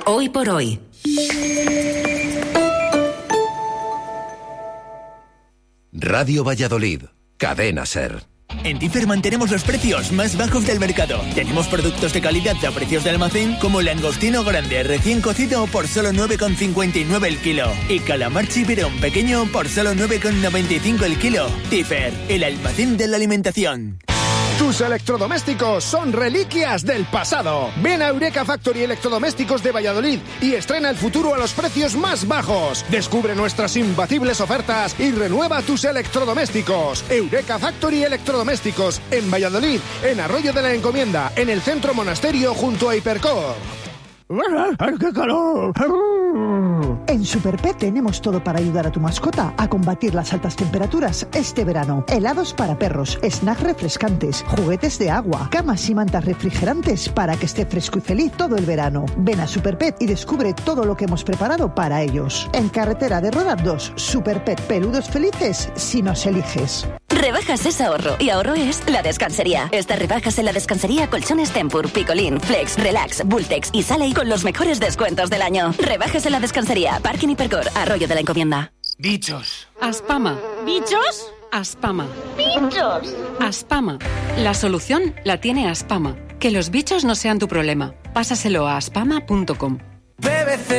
Hoy por hoy. Radio Valladolid, Cadena SER. En Differ mantenemos los precios más bajos del mercado. Tenemos productos de calidad a precios de almacén como langostino grande recién cocido por solo 9,59 el kilo y calamar chiverón pequeño por solo 9,95 el kilo. Differ, el almacén de la alimentación. Tus electrodomésticos son reliquias del pasado. Ven a Eureka Factory Electrodomésticos de Valladolid y estrena el futuro a los precios más bajos. Descubre nuestras imbatibles ofertas y renueva tus electrodomésticos. Eureka Factory Electrodomésticos en Valladolid, en Arroyo de la Encomienda, en el Centro Monasterio junto a Hipercor. ¡Qué calor! En Superpet tenemos todo para ayudar a tu mascota a combatir las altas temperaturas este verano. Helados para perros, snacks refrescantes, juguetes de agua, camas y mantas refrigerantes para que esté fresco y feliz todo el verano. Ven a Superpet y descubre todo lo que hemos preparado para ellos. En Carretera de Roda 2, Superpet, peludos felices si nos eliges. Rebajas es ahorro y ahorro es La Descansería. Estas rebajas en La Descansería: colchones Tempur, Picolín, Flex, Relax, Bultex y Sale con los mejores descuentos del año. Rebajas en La Descansería, Parking Hipercor, Arroyo de la Encomienda. Bichos. Aspama. ¿Bichos? Aspama. ¡Bichos! Aspama. La solución la tiene Aspama. Que los bichos no sean tu problema. Pásaselo a aspama.com. BBC